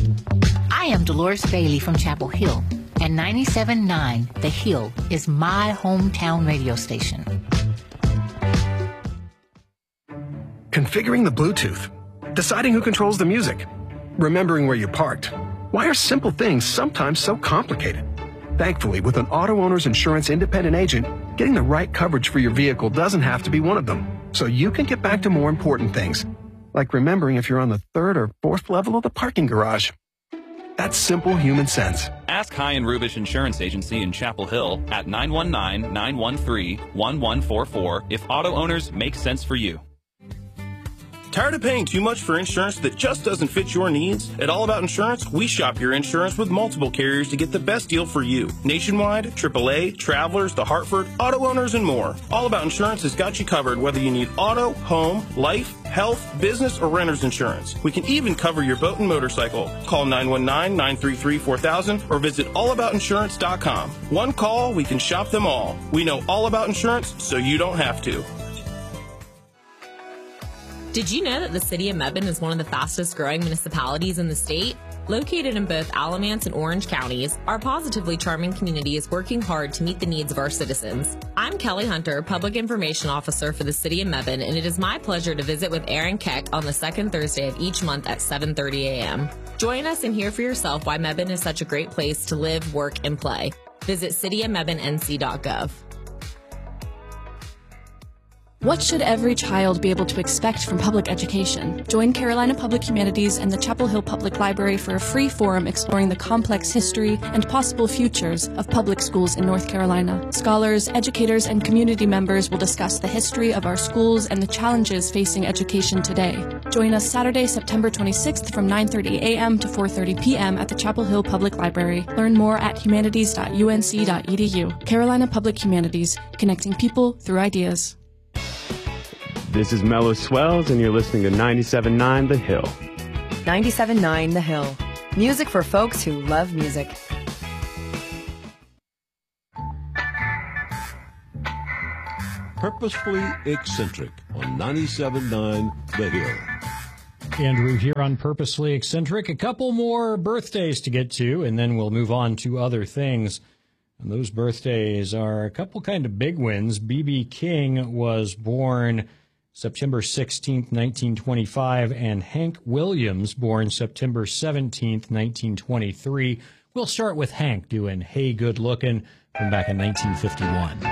I am Dolores Bailey from Chapel Hill, and 97.9 The Hill is my hometown radio station. Configuring the Bluetooth, deciding who controls the music, remembering where you parked. Why are simple things sometimes so complicated? Thankfully, with an auto owner's insurance independent agent, getting the right coverage for your vehicle doesn't have to be one of them. So you can get back to more important things, like remembering if you're on the third or fourth level of the parking garage. That's simple human sense. Ask High and Rubish Insurance Agency in Chapel Hill at 919-913-1144 if auto owners make sense for you. Tired of paying too much for insurance that just doesn't fit your needs? At All About Insurance, we shop your insurance with multiple carriers to get the best deal for you. Nationwide, AAA, Travelers, The Hartford, auto owners, and more. All About Insurance has got you covered whether you need auto, home, life, health, business, or renter's insurance. We can even cover your boat and motorcycle. Call 919-933-4000 or visit allaboutinsurance.com. One call, we can shop them all. We know all about insurance, so you don't have to. Did you know that the city of Mebane is one of the fastest growing municipalities in the state? Located in both Alamance and Orange counties, our positively charming community is working hard to meet the needs of our citizens. I'm Kelly Hunter, Public Information Officer for the city of Mebane, and it is my pleasure to visit with Aaron Keck on the second Thursday of each month at 7:30 a.m. Join us and hear for yourself why Mebane is such a great place to live, work, and play. Visit cityofmebanenc.gov. What should every child be able to expect from public education? Join Carolina Public Humanities and the Chapel Hill Public Library for a free forum exploring the complex history and possible futures of public schools in North Carolina. Scholars, educators, and community members will discuss the history of our schools and the challenges facing education today. Join us Saturday, September 26th from 9:30 a.m. to 4:30 p.m. at the Chapel Hill Public Library. Learn more at humanities.unc.edu. Carolina Public Humanities, connecting people through ideas. This is Mellow Swells, and you're listening to 97.9 The Hill. 97.9 The Hill. Music for folks who love music. Purposefully Eccentric on 97.9 The Hill. Andrew here on Purposely Eccentric. A couple more birthdays to get to, and then we'll move on to other things. And those birthdays are a couple kind of big wins. B.B. King was born September 16th, 1925, and Hank Williams, born September 17th, 1923. We'll start with Hank doing Hey Good Lookin' from back in 1951.